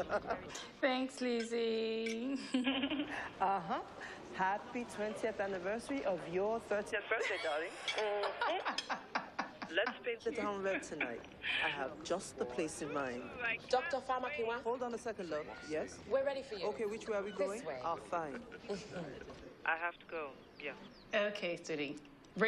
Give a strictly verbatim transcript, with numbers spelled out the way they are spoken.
Thanks, Lizzie. Uh-huh. Happy twentieth anniversary of your thirtieth birthday, darling. Let's pay the down low tonight. I have just the place in mind. Doctor Farmakiwa? Hold on a second, love. Yes? We're ready for you. Okay, which way are we going? This way. Ah, fine. I have to go. Yeah. Okay, sweetie.